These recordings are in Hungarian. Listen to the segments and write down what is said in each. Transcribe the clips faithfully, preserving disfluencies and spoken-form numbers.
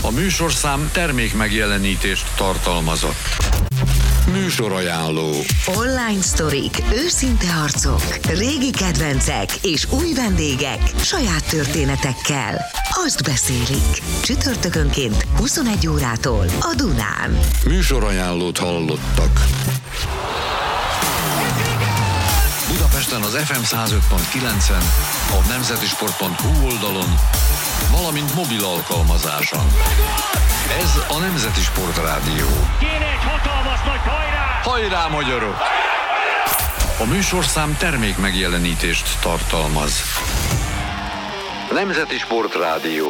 A műsorszám termék megjelenítést tartalmazott. Műsorajánló. Online sztorik, őszinte arcok, régi kedvencek és új vendégek saját történetekkel. Azt beszélik. Csütörtökönként huszonegy órától a Dunán. Műsorajánlót hallottak. Budapesten az ef em száz öt pont kilencen, a nemzetisport pont hú oldalon, valamint mobil alkalmazáson. Ez a Nemzeti Sport Rádió. Kéne egy hatalmas nagy hajrá! Hajrá, magyarok! A műsorszám termék megjelenítést tartalmaz. Nemzeti Sport Rádió.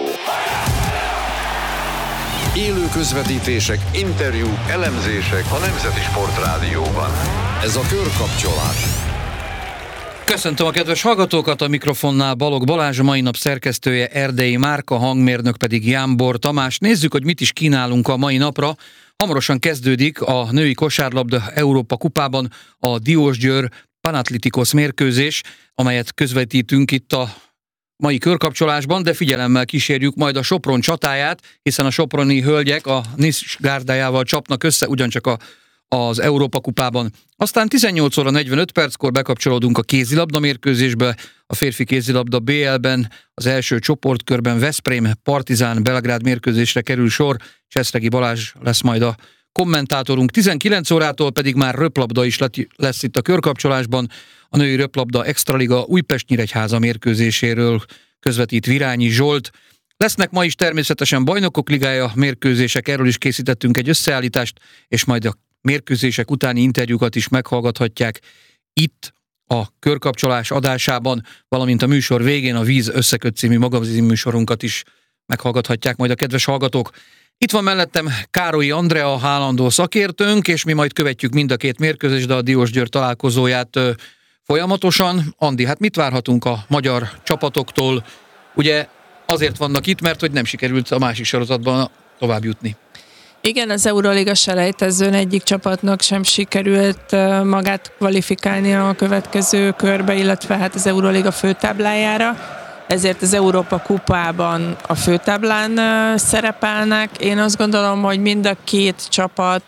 Élő közvetítések, interjúk, elemzések a Nemzeti Sport Rádióban. Ez a körkapcsolás. Köszöntöm a kedves hallgatókat, a mikrofonnál Balogh Balázs, a mai nap szerkesztője Erdei Márka, hangmérnök pedig Jámbor Tamás. Nézzük, hogy mit is kínálunk a mai napra. Hamarosan kezdődik a női kosárlabda Európa kupában a Diósgyőr Panathinaikos mérkőzés, amelyet közvetítünk itt a mai körkapcsolásban, de figyelemmel kísérjük majd a Sopron csatáját, hiszen a soproni hölgyek a NISZ gárdájával csapnak össze, ugyancsak a az Európa kupában. Aztán tizennyolc óra negyvenöt perckor bekapcsolódunk a kézilabda mérkőzésbe, a férfi kézilabda bé el-ben az első csoportkörben Veszprém Partizán Belgrád mérkőzésre kerül sor, Cseszregi Balázs lesz majd a kommentátorunk. tizenkilenc órától pedig már röplabda is lesz itt a körkapcsolásban, a női röplabda Extraliga Újpest-Nyíregyháza mérkőzéséről közvetít Virányi Zsolt. Lesznek ma is természetesen Bajnokok Ligája mérkőzések, erről is készítettünk egy összeállítást, és majd a mérkőzések utáni interjúkat is meghallgathatják itt a körkapcsolás adásában, valamint a műsor végén a Víz Összeköt című magazin műsorunkat is meghallgathatják majd a kedves hallgatók. Itt van mellettem Károlyi Andrea, állandó szakértőnk, és mi majd követjük mind a két mérkőzést, de a Diósgyőr találkozóját ö, folyamatosan. Andi, hát mit várhatunk a magyar csapatoktól? Ugye azért vannak itt, mert hogy nem sikerült a másik sorozatban tovább jutni. Igen, az Euroliga selejtezőn egyik csapatnak sem sikerült magát kvalifikálni a következő körbe, illetve hát az Euroliga főtáblájára, ezért az Európa kupában a főtáblán szerepelnek. Én azt gondolom, hogy mind a két csapat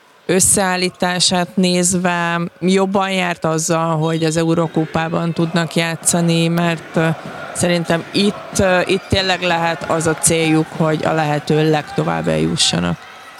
összeállítását nézve jobban járt azzal, hogy az Eurokupában tudnak játszani, mert szerintem itt, itt tényleg lehet az a céljuk, hogy a lehető legtovább eljussanak.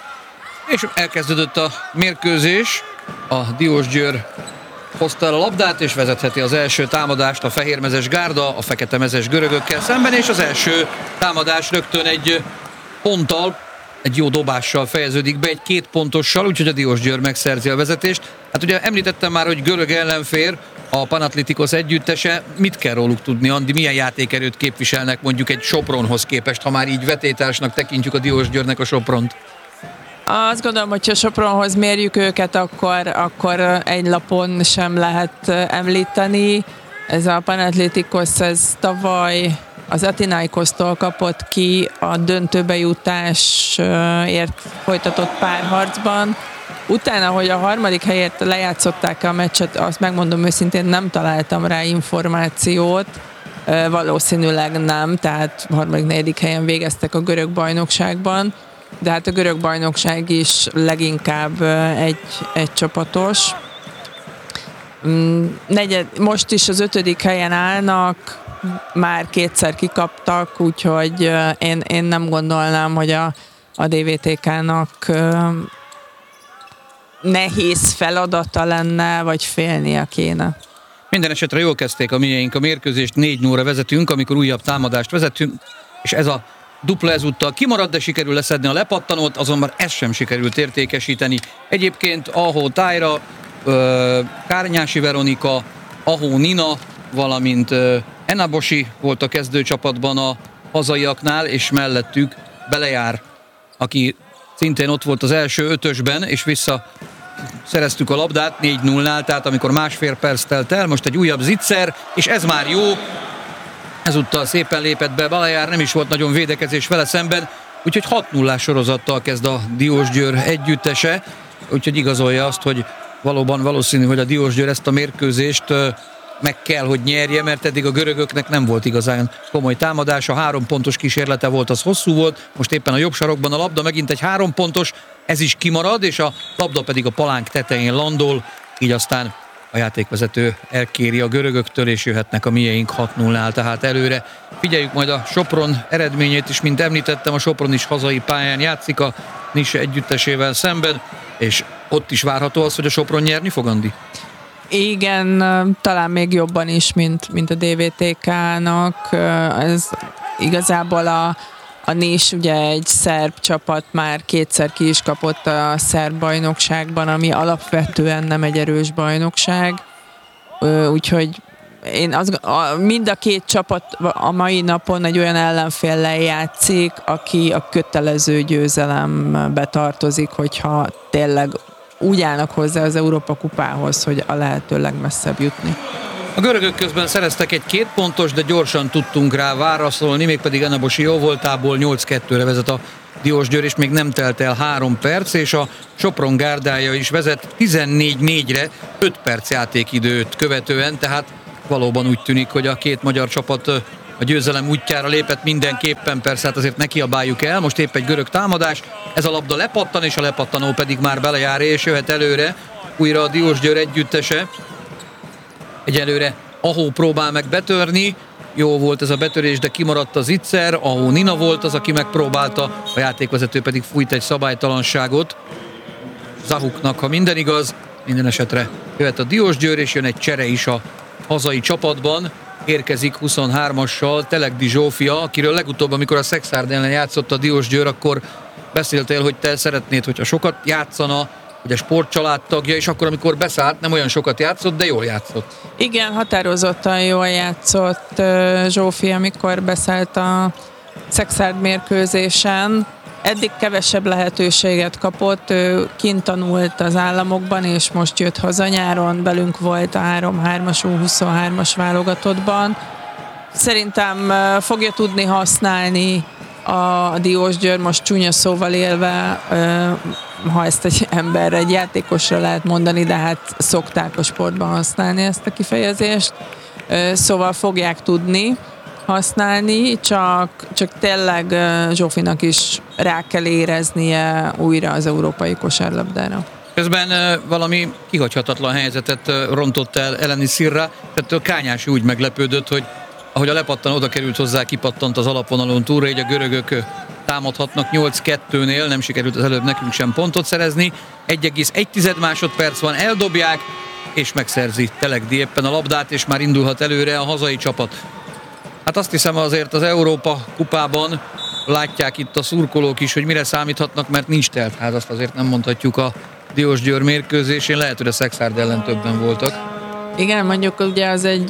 És elkezdődött a mérkőzés, a Diósgyőr hozta el a labdát, és vezetheti az első támadást a fehérmezes gárda, a feketemezes görögökkel szemben, és az első támadás rögtön egy ponttal, egy jó dobással fejeződik be, egy két pontossal, úgyhogy a Diósgyőr megszerzi a vezetést. Hát ugye említettem már, hogy görög ellenfér, a Panathinaikos együttese, mit kell róluk tudni, Andi, milyen játékerőt képviselnek mondjuk egy Sopronhoz képest, ha már így vetétársnak tekintjük a Diósgyőrnek a Sopront? Azt gondolom, hogy ha Sopronhoz mérjük őket, akkor, akkor egy lapon sem lehet említeni. Ez a Panathinaikos, ez tavaly az Athinaikosztól kapott ki a döntőbe jutásért folytatott párharcban. Utána, hogy a harmadik helyért lejátszották a meccset, azt megmondom őszintén, nem találtam rá információt. Valószínűleg nem, tehát harmadik, negyedik helyen végeztek a görög bajnokságban. De hát a görög bajnokság is leginkább egy, egy csapatos. Negyed, most is az ötödik helyen állnak, már kétszer kikaptak, úgyhogy én, én nem gondolnám, hogy a, a dé vé té ká-nak nehéz feladata lenne, vagy félnie kéne. Minden esetre jól kezdték a miénk a mérkőzést, négy nulla vezetünk, amikor újabb támadást vezetünk, és ez a dupla ezúttal kimarad, de sikerül leszedni a lepattanót, azonban ezt sem sikerült értékesíteni. Egyébként Ahó Tájra, Kárnyási Veronika, Ahó Nina, valamint Enabosi volt a kezdőcsapatban a hazaiaknál, és mellettük Belejár, aki szintén ott volt az első ötösben, és vissza szereztük a labdát négy nullnál, tehát amikor másfél perc telt el, most egy újabb zicser, és ez már jó. Ezúttal szépen lépett be Balajár, nem is volt nagyon védekezés vele szemben, úgyhogy hat nullás sorozattal kezd a Diósgyőr együttese, úgyhogy igazolja azt, hogy valóban valószínű, hogy a Diósgyőr ezt a mérkőzést meg kell, hogy nyerje, mert eddig a görögöknek nem volt igazán komoly támadása. Három pontos kísérlete volt, az hosszú volt, most éppen a jobb sarokban a labda, megint egy három pontos, ez is kimarad, és a labda pedig a palánk tetején landol, így aztán a játékvezető elkéri a görögöktől, és jöhetnek a miénk hat nullnál, tehát előre. Figyeljük majd a Sopron eredményét is, mint említettem, a Sopron is hazai pályán játszik a Nisse együttesével szemben, és ott is várható az, hogy a Sopron nyerni fog, Andi? Igen, talán még jobban is, mint, mint a dé vé té ká-nak. Ez igazából a, a Nis ugye egy szerb csapat, már kétszer ki is kapott a szerb bajnokságban, ami alapvetően nem egy erős bajnokság. Úgyhogy én az, a, mind a két csapat a mai napon egy olyan ellenféllel játszik, aki a kötelező győzelembe tartozik, hogyha tényleg úgy állnak hozzá az Európa kupához, hogy a lehető legmesszebb jutni. A görögök közben szereztek egy két pontos, de gyorsan tudtunk rá válaszolni, mégpedig Enabosi jóvoltából nyolc kettőre vezet a Diósgyőr, és még nem telt el három perc, és a Sopron gárdája is vezet tizennégy négyre öt perc játékidőt követően, tehát valóban úgy tűnik, hogy a két magyar csapat a győzelem útjára lépett mindenképpen, persze hát azért ne kiabáljuk el, most épp egy görög támadás, ez a labda lepattan, és a lepattanó pedig már belejár, és jöhet előre újra a Diósgyőr együttese. Egyelőre Ahó próbál meg betörni, jó volt ez a betörés, de kimaradt az Itzer, Ahó Nina volt az, aki megpróbálta, a játékvezető pedig fújt egy szabálytalanságot Zahuknak, ha minden igaz, minden esetre jöhet a Diósgyőr, és jön egy csere is a hazai csapatban. Érkezik huszonhármassal Telegdi Zsófia, akiről legutóbb, amikor a Szexárd ellen játszott a Diósgyőr, akkor beszéltél, hogy te szeretnéd, hogyha sokat játszana, hogy a sportcsalád tagja, és akkor, amikor beszállt, nem olyan sokat játszott, de jól játszott. Igen, határozottan jól játszott Zsófi, amikor beszállt a Szexárd mérkőzésen. Eddig kevesebb lehetőséget kapott, ő kint tanult az államokban, és most jött haza nyáron, velünk volt a három hármas U huszonhármas válogatottban. Szerintem fogja tudni használni a Diósgyőr, most csúnya szóval élve, ha ezt egy emberre, egy játékosra lehet mondani, de hát szokták a sportban használni ezt a kifejezést. Szóval fogják tudni használni, csak, csak tényleg Zsófinak is rá kell éreznie újra az európai kosárlabdára. Közben valami kihagyhatatlan helyzetet rontott el Eleni Szirra, tehát Kányási úgy meglepődött, hogy ahogy a lepattan oda került hozzá, kipattant az alapvonalon túlra, így a görögök támadhatnak nyolc kettőnél, nem sikerült az előbb nekünk sem pontot szerezni. egy egész egy másodperc van, eldobják, és megszerzi Telegdi éppen a labdát, és már indulhat előre a hazai csapat. Hát azt hiszem azért az Európa kupában látják itt a szurkolók is, hogy mire számíthatnak, mert nincs teltház, azt azért nem mondhatjuk a Diósgyőr mérkőzésén, lehet, hogy a Szexárd ellen többen voltak. Igen, mondjuk ugye az egy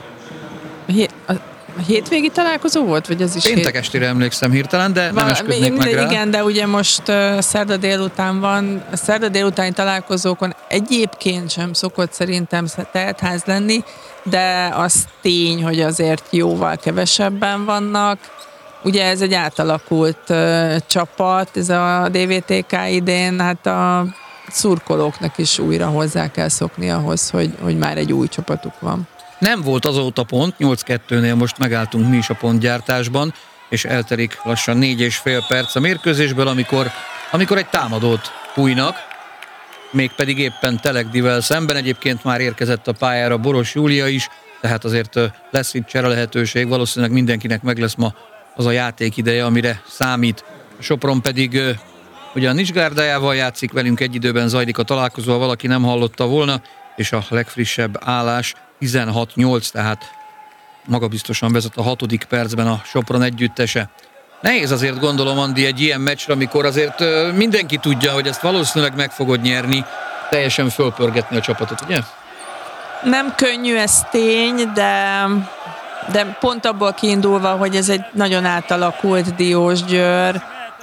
uh, a hétvégi találkozó volt, vagy az is? Péntek estére emlékszem hirtelen, de nem esküdnék meg rá. Igen, de ugye most uh, szerda délután van, a szerda délutáni találkozókon egyébként sem szokott szerintem teltház lenni, de az tény, hogy azért jóval kevesebben vannak. Ugye ez egy átalakult uh, csapat, ez a dé vé té ká idén, hát a szurkolóknak is újra hozzá kell szokni ahhoz, hogy, hogy már egy új csapatuk van. Nem volt azóta pont, nyolc kettőnél most megálltunk mi is a pontgyártásban, és eltelik lassan négy és fél perc a mérkőzésből, amikor, amikor egy támadót fújnak, mégpedig éppen Telegdivel szemben. Egyébként már érkezett a pályára Boros Júlia is, tehát azért lesz itt csere lehetőség, valószínűleg mindenkinek meg lesz ma az a játékideje, amire számít. A Sopron pedig ugye a Nis gárdájával játszik, velünk egy időben zajlik a találkozó, ha valaki nem hallotta volna, és a legfrissebb állás tizenhat nyolc, tehát magabiztosan vezet a hatodik percben a Sopron együttese. Nehéz azért gondolom, Andi, egy ilyen meccsre, amikor azért mindenki tudja, hogy ezt valószínűleg meg fogod nyerni, teljesen fölpörgetni a csapatot, ugye? Nem könnyű, ez tény, de, de pont abból kiindulva, hogy ez egy nagyon átalakult Diósgyőr,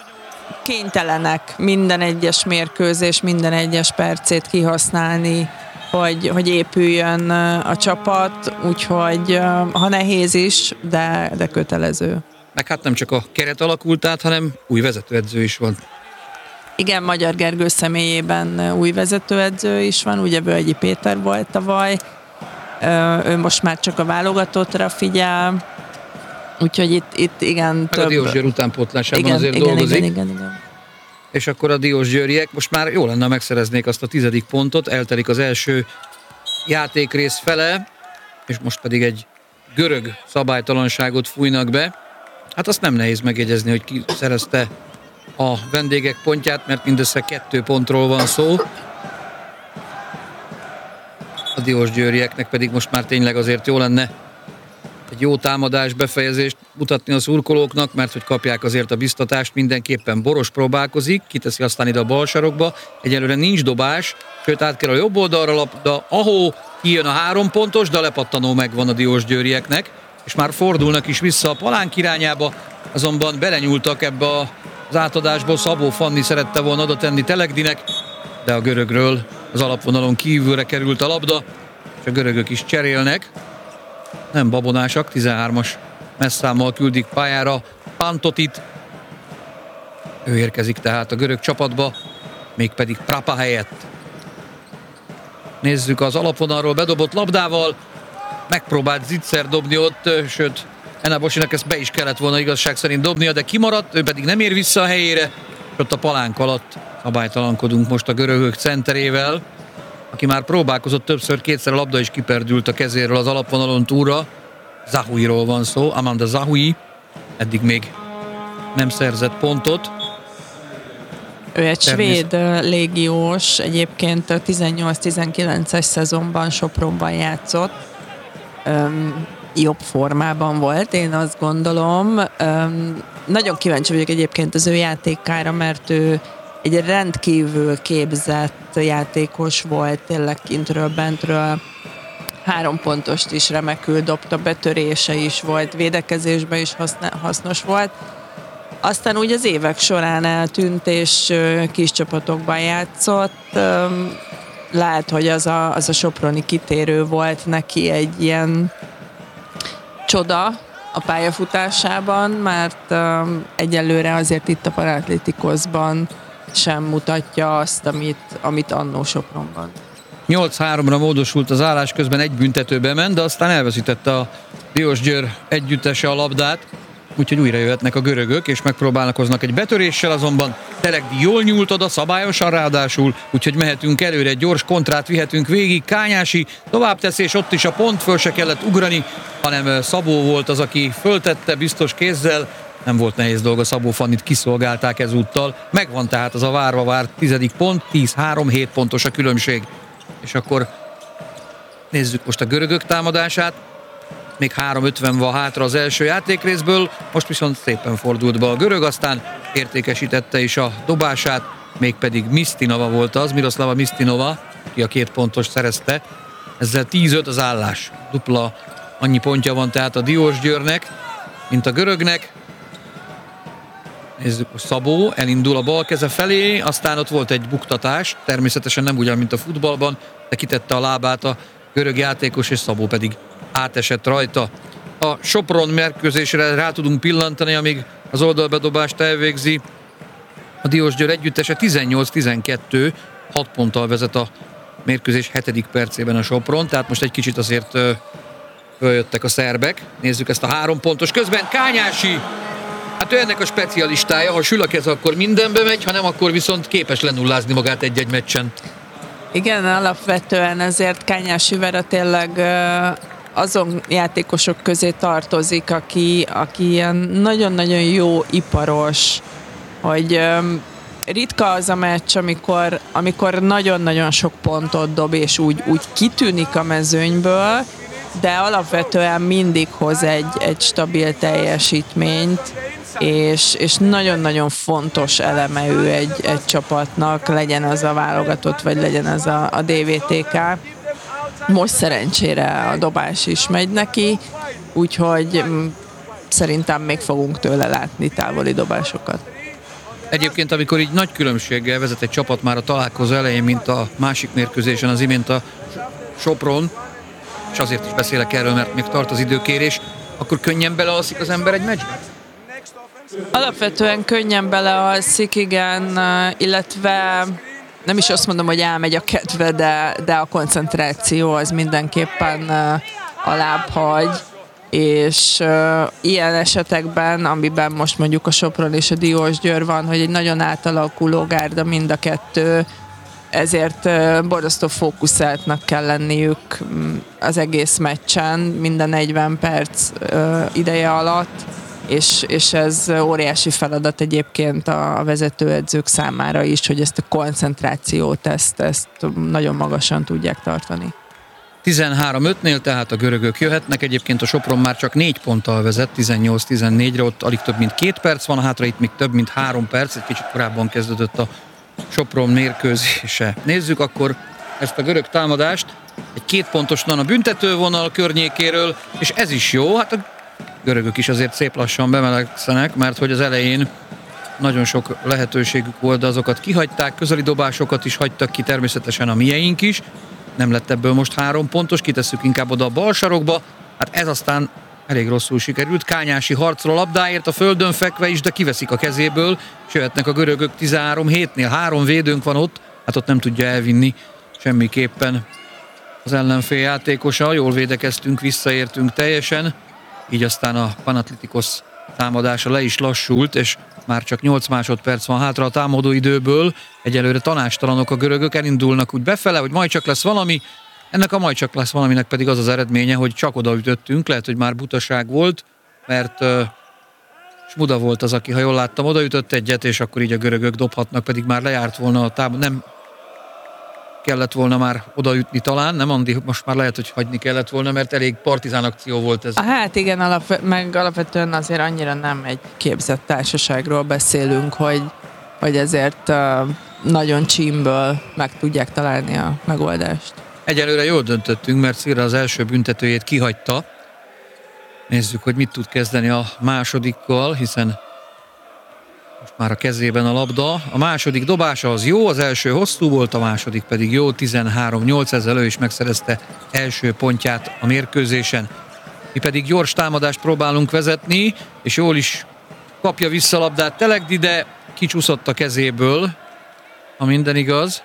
kénytelenek minden egyes mérkőzés, minden egyes percét kihasználni, hogy, hogy épüljön a csapat, úgyhogy ha nehéz is, de, de kötelező. Meg hát nem csak a keret alakult át, hanem új vezetőedző is van. Igen, Magyar Gergő személyében új vezetőedző is van, ugye Völgyi Péter volt tavaly, ő most már csak a válogatottra figyel, úgyhogy itt, itt igen Meg több... a Diósgyőr utánpótlásában igen, azért igen, dolgozik. Igen, igen, igen. És akkor a diósgyőriek most már jó lenne, megszereznék azt a tizedik pontot, eltelik az első játékrész fele, és most pedig egy görög szabálytalanságot fújnak be. Hát azt nem nehéz megjegyezni, hogy ki szerezte a vendégek pontját, mert mindössze kettő pontról van szó. A diósgyőrieknek pedig most már tényleg azért jó lenne egy jó támadás befejezést mutatni a szurkolóknak, mert hogy kapják azért a biztatást, mindenképpen Boros próbálkozik, kiteszi aztán ide a bal sarokba, egyelőre nincs dobás, sőt át kell a jobb oldalra labda, ahó kijön a három pontos, de a lepattanó megvan a diósgyőrieknek, és már fordulnak is vissza a palánk irányába, azonban belenyúltak ebbe az átadásból, Szabó Fanni szerette volna oda tenni Telegdinek, de a görögről az alapvonalon kívülre került a labda, és a görögök is cserélnek. Nem babonásak, tizenhármas messzámmal küldik pályára Pantotit. Ő érkezik tehát a görög csapatba, mégpedig Prapa helyett. Nézzük az alapvonalról bedobott labdával. Megpróbált Zicser dobni ott, sőt, Enabosinak ezt be is kellett volna igazság szerint dobnia, de kimaradt, ő pedig nem ér vissza a helyére. És ott a palánk alatt szabálytalankodunk most a görögök centerével, aki már próbálkozott többször, kétszer a labda is kiperdült a kezéről az alapvonalon túlra. Zahuiról van szó, Amanda Zahui, eddig még nem szerzett pontot. Ő egy svéd légiós, egyébként a tizennyolc tizenkilences szezonban Sopronban játszott. Öm, jobb formában volt, én azt gondolom. Öm, nagyon kíváncsi vagyok egyébként az ő játékára, mert ő egy rendkívül képzett játékos volt, tényleg kintről, bentről. Három pontost is remekül dobta, betörése is volt, védekezésben is hasznos volt. Aztán úgy az évek során eltűnt, és kis csapatokban játszott. Lehet, hogy az a, az a soproni kitérő volt neki egy ilyen csoda a pályafutásában, mert egyelőre azért itt a Paralympicoszban sem mutatja azt, amit, amit annó Sopronban. nyolc háromra módosult az állás, közben egy büntetőbe ment, de aztán elveszítette a Diósgyőr együttese a labdát, úgyhogy újra jöhetnek a görögök, és megpróbálkoznak egy betöréssel, azonban Telegdi jól nyúlt oda, szabályosan ráadásul, úgyhogy mehetünk előre, egy gyors kontrát vihetünk végig, Kányási tovább teszi, és ott is a pont, föl se kellett ugrani, hanem Szabó volt az, aki föltette biztos kézzel, nem volt nehéz dolga, Szabó Fannit kiszolgálták ezúttal, megvan tehát az a várva várt tizedik pont, tíz három, hét pontos a különbség. És akkor nézzük most a görögök támadását. Még három ötven van hátra az első játékrészből, most viszont szépen fordult be a görög, aztán értékesítette is a dobását, mégpedig Mistinova volt az, Miroslava Mistinova, aki a két pontos szerezte. Ezzel tíz öt az állás. Dupla annyi pontja van tehát a Diósgyőrnek, mint a görögnek. Nézzük, a Szabó elindul a bal keze felé, aztán ott volt egy buktatás, természetesen nem ugyan, mint a futballban, de kitette a lábát a görög játékos, és Szabó pedig átesett rajta. A Sopron mérkőzésre rá tudunk pillantani, amíg az oldalbedobást elvégzi a Diósgyőr együttese. Tizennyolc tizenkettő, hat ponttal vezet a mérkőzés hetedik percében a Sopron, tehát most egy kicsit azért följöttek a szerbek. Nézzük ezt a három pontos, közben Kányási. Hát ő ennek a specialistája, ha sül a kez, akkor mindenbe megy, ha nem, akkor viszont képes lenullázni magát egy-egy meccsen. Igen, alapvetően ezért Kányási Vera tényleg azon játékosok közé tartozik, aki, aki ilyen nagyon-nagyon jó iparos, hogy ritka az a meccs, amikor, amikor nagyon-nagyon sok pontot dob, és úgy, úgy kitűnik a mezőnyből, de alapvetően mindig hoz egy, egy stabil teljesítményt, és, és nagyon-nagyon fontos eleme ő egy, egy csapatnak, legyen az a válogatott, vagy legyen az a, a dé vé té ká. Most szerencsére a dobás is megy neki, úgyhogy szerintem még fogunk tőle látni távoli dobásokat. Egyébként, amikor így nagy különbséggel vezet egy csapat már a találkozó elején, mint a másik mérkőzésen, az imént a Sopron, és azért is beszélek erről, mert még tart az időkérés, akkor könnyen belealszik az ember egy meccsbe? Alapvetően könnyen belealszik, igen, illetve nem is azt mondom, hogy elmegy a kedve, de, de a koncentráció az mindenképpen uh, alább hagy, és uh, ilyen esetekben, amiben most mondjuk a Sopron és a Diósgyőr van, hogy egy nagyon átalakuló gárda mind a kettő, ezért uh, borzasztó fókuszáltnak kell lenniük az egész meccsen, minden negyven perc uh, ideje alatt, és, és ez óriási feladat egyébként a vezetőedzők számára is, hogy ezt a koncentrációt, ezt, ezt nagyon magasan tudják tartani. tizenhárom ötnél tehát a görögök jöhetnek, egyébként a Sopron már csak négy ponttal vezet, tizennyolc tizennégyre, ott alig több mint két perc van hátra, itt még több mint három perc, egy kicsit korábban kezdődött a Sopron mérkőzése. Nézzük akkor ezt a görög támadást, egy két pontosan a büntetővonal környékéről, és ez is jó, hát a görögök is azért szép lassan bemelegszenek, mert hogy az elején nagyon sok lehetőségük volt, de azokat kihagyták, közeli dobásokat is hagytak ki, természetesen a mieink is. Nem lett ebből most három pontos, kitesszük inkább oda a bal sarokba. Hát ez aztán elég rosszul sikerült. Kányási harcol a labdáért, a földön fekve is, de kiveszik a kezéből, és jöhetnek a görögök tizenhárom hétnél. Három védőnk van ott, hát ott nem tudja elvinni semmiképpen az ellenfél játékosa. Jól védekeztünk, visszaértünk teljesen, így aztán a Panathinaikos támadása le is lassult, és már csak nyolc másodperc van hátra a támadó időből. Egyelőre tanástalanok a görögök, elindulnak úgy befele, hogy majd csak lesz valami. Ennek a majd csak lesz valaminek pedig az az eredménye, hogy csak odaütöttünk, lehet, hogy már butaság volt, mert uh, Smuda volt az, aki, ha jól láttam, odaütött egyet, és akkor így a görögök dobhatnak, pedig már lejárt volna a támad. Nem kellett volna már odaütni talán, nem Andi? Most már lehet, hogy hagyni kellett volna, mert elég partizán akció volt ez. Hát igen, alap, meg alapvetően azért annyira nem egy képzett társaságról beszélünk, hogy, hogy ezért uh, nagyon csímből meg tudják találni a megoldást. Egyelőre jól döntöttünk, mert Szirra az első büntetőjét kihagyta. Nézzük, hogy mit tud kezdeni a másodikkal, hiszen most már a kezében a labda. A második dobása az jó, az első hosszú volt, a második pedig jó, tizenhárom nyolc, ezzel ő is megszerezte első pontját a mérkőzésen. Mi pedig gyors támadást próbálunk vezetni, és jól is kapja vissza a labdát Telegdi, de kicsúszott a kezéből, ha minden igaz.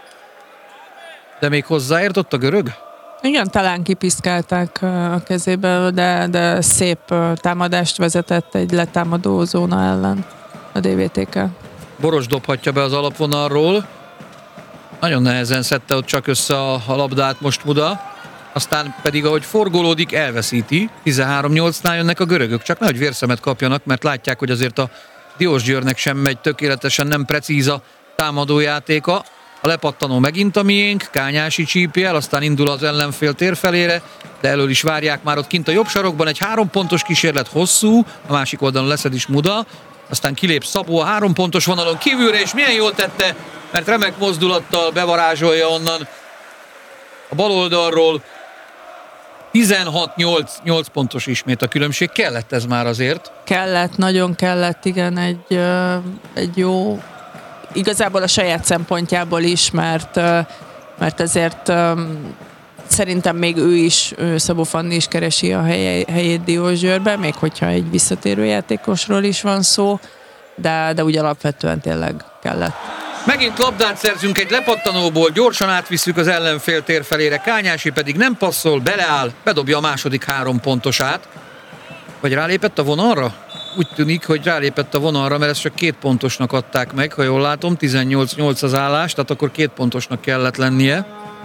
De még hozzáért ott a görög? Igen, talán kipiszkálták a kezéből, de, de szép támadást vezetett egy letámadó zóna ellen a dé vé té ká. Boros dobhatja be az alapvonalról. Nagyon nehezen szedte ott csak össze a, a labdát most Muda. Aztán pedig, ahogy forgolódik, elveszíti. tizenhárom nyolcnál jönnek a görögök. Csak nehogy vérszemet kapjanak, mert látják, hogy azért a Diósgyőrnek sem megy tökéletesen, nem precíz a támadójátéka. A lepattanó megint a miénk, Kányási csípi el, aztán indul az ellenfél tér felére, de elől is várják már ott kint a jobb sarokban. Egy három pontos kísérlet hosszú, a másik oldalon leszed is Muda, aztán kilép Szabó a három pontos vonalon kívülre, és milyen jól tette, mert remek mozdulattal bevarázsolja onnan a bal oldalról. tizenhat nyolc, nyolc pontos ismét a különbség. Kellett ez már azért? Kellett, nagyon kellett, igen, egy, egy jó, igazából a saját szempontjából is, mert, mert ezért szerintem még ő is, Szabó Fanni is keresi a helye, helyét Diósgyőrben, még hogyha egy visszatérő játékosról is van szó, de, de úgy alapvetően tényleg kellett. Megint labdát szerzünk egy lepattanóból, gyorsan átvisszük az ellenfél tér felére, Kányási pedig nem passzol, beleáll, bedobja a második három pontosát. Vagy rálépett a vonalra? Úgy tűnik, hogy rálépett a vonalra, mert ezt csak két pontosnak adták meg, ha jól látom, tizennyolc nyolc az állás, tehát akkor két pontosnak kellett lennie.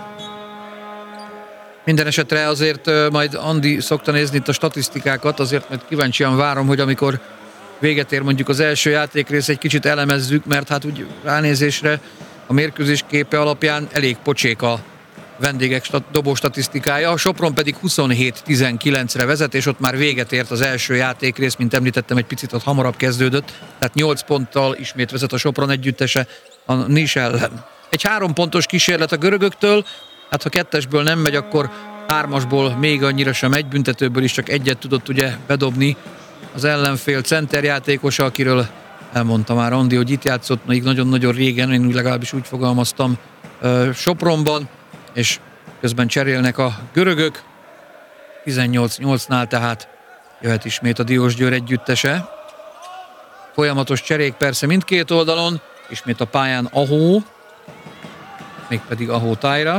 Minden esetre azért majd Andi szokta nézni itt a statisztikákat, azért mert kíváncsian várom, hogy amikor véget ér mondjuk az első játékrész, egy kicsit elemezzük, mert hát úgy ránézésre a mérkőzés képe alapján elég pocsék a vendégek dobó statisztikája. A Sopron pedig huszonhét tizenkilencre vezet, és ott már véget ért az első játékrész, mint említettem, egy picit ott hamarabb kezdődött, tehát nyolc ponttal ismét vezet a Sopron együttese a Nis ellen. Egy három pontos kísérlet a görögöktől, hát ha kettesből nem megy, akkor hármasból még annyira sem, egy büntetőből is csak egyet tudott ugye bedobni az ellenfél centerjátékosa, akiről elmondta már Andi, hogy itt játszott még nagyon-nagyon régen, én úgy legalábbis úgy fogalmaztam, Sopronban, és közben cserélnek a görögök. tizennyolc nyolcnál tehát jöhet ismét a Diósgyőr együttese. Folyamatos cserék persze mindkét oldalon, ismét a pályán Ahó. mégpedig a hótájra.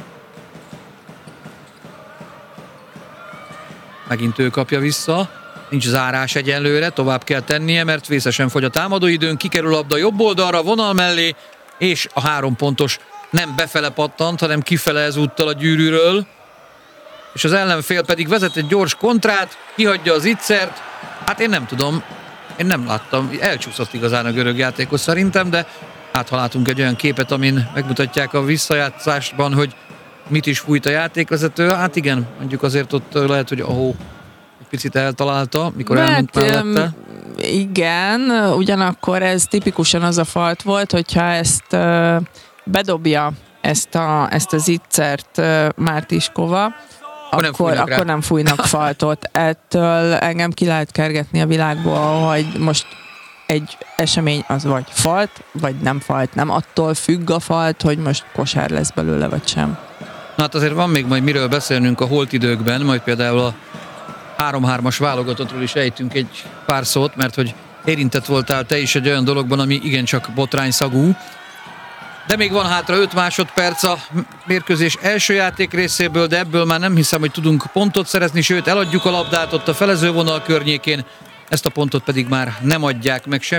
Megint ő kapja vissza. Nincs zárás egyelőre, tovább kell tennie, mert vészesen fogy a támadóidőn, kikerül a labda jobb oldalra, vonal mellé, és a három pontos nem befele pattant, hanem kifele ezúttal a gyűrűről. És az ellenfél pedig vezet egy gyors kontrát, kihagyja az ittszert. Hát én nem tudom, én nem láttam, elcsúszott igazán a görög játékos szerintem, de hát ha látunk egy olyan képet, amin megmutatják a visszajátszásban, hogy mit is fújt a játékvezető, hát igen, mondjuk azért ott lehet, hogy ahó egy picit eltalálta, mikor hát, elment mellette. Igen, ugyanakkor ez tipikusan az a falt volt, hogyha ezt uh, bedobja ezt, a, ezt az ittszert uh, Mártiskova, akkor, akkor, nem, akkor nem fújnak faltot. Ettől engem ki lehet kergetni a világból, hogy most egy esemény az vagy falt, vagy nem falt. Nem attól függ a falt, hogy most kosár lesz belőle, vagy sem. Na hát azért van még majd miről beszélnünk a holt időkben, majd például a három-hármas válogatottról is ejtünk egy pár szót, mert hogy érintett voltál te is egy olyan dologban, ami igencsak botrányszagú. De még van hátra öt másodperc a mérkőzés első játék részéből, de ebből már nem hiszem, hogy tudunk pontot szerezni, sőt eladjuk a labdát ott a felezővonal környékén, ezt a pontot pedig már nem adják meg semmi.